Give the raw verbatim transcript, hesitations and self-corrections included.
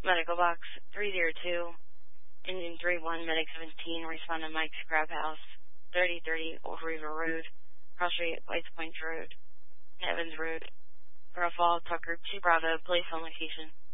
Medical Box three zero two, Engine three one, Medic seventeen, respond to Mike's Crab House, thirty thirty Wolf River Road, Cross Street, Whites Point Road, Evans Road. For a fall, Tucker two Bravo, police on location.